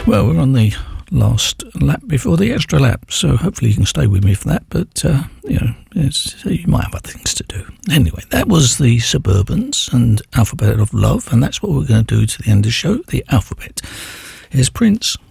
Well, we're on the last lap before the extra lap, so hopefully you can stay with me for that, but you might have other things to do. Anyway, that was the Suburbans and Alphabet of Love, and that's what we're going to do to the end of the show. The Alphabet. Here's Prince.